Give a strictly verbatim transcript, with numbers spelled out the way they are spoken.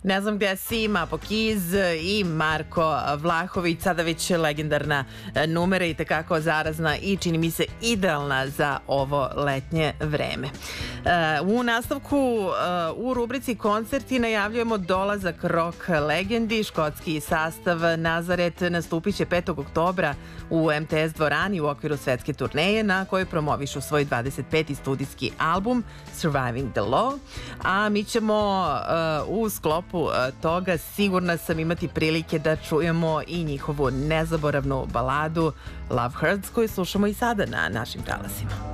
Ne znam gde si, Mapo Kiz i Marko Vlahović, sada već legendarna numera i tekako zarazna i čini mi se idealna za ovo letnje vreme. U nastavku u rubrici koncerti najavljujemo dolazak rock legendi. Škotski sastav Nazaret nastupit će petog oktobra u em te es dvorani u okviru svetske turneje na kojoj promovišu svoj dvadeset peti studijski album Surviving the Law, a mi ćemo u sklopu toga, sigurna sam, imati prilike da čujemo i njihovu nezaboravnu baladu Love Hurts koju slušamo i sada na našim talasima.